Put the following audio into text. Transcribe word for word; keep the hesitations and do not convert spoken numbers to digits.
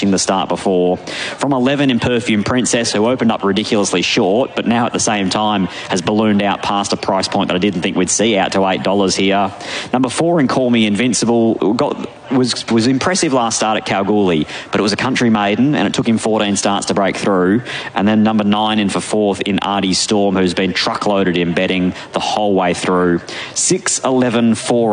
matching the start before. From eleven in Perfume Princess, who opened up ridiculously short, but now at the same time has ballooned out past a price point that I didn't think we'd see, out to eight dollars here. Number four in Call Me Invincible got was was impressive last start at Kalgoorlie, but it was a country maiden and it took him fourteen starts to break through. And then number nine in for fourth in Artie Storm, who's been truckloaded in betting the whole way through. six, eleven, four